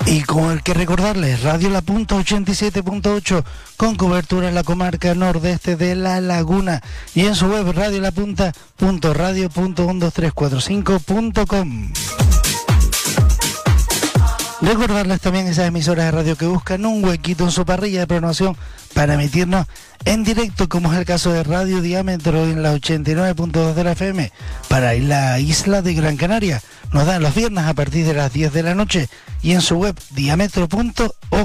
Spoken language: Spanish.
Y con el que recordarles, Radio La Punta 87.8, con cobertura en la comarca nordeste de La Laguna, y en su web radiolapunta.radio.12345.com. Recordarles también esas emisoras de radio que buscan un huequito en su parrilla de programación para emitirnos en directo, como es el caso de Radio Diámetro en la 89.2 de la FM para la isla de Gran Canaria. Nos dan los viernes a partir de las 10 de la noche y en su web diámetro.org.